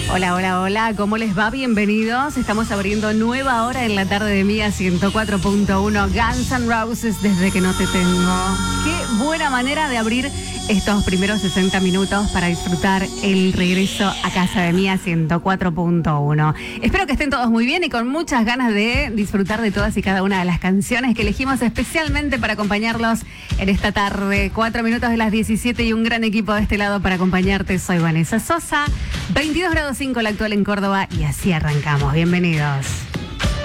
Hola, hola, hola, ¿cómo les va? Bienvenidos. Estamos abriendo nueva hora en la tarde de Mía 104.1 Guns N' Roses, Desde que no te tengo. Qué buena manera de abrir estos primeros 60 minutos para disfrutar el regreso a casa de Mía 104.1. Espero que estén todos muy bien y con muchas ganas de disfrutar de todas y cada una de las canciones que elegimos especialmente para acompañarlos en esta tarde. 4 minutos de las 17 y un gran equipo de este lado para acompañarte. Soy Vanessa Sosa, 22 grados 5 la actual en Córdoba y así arrancamos. Bienvenidos.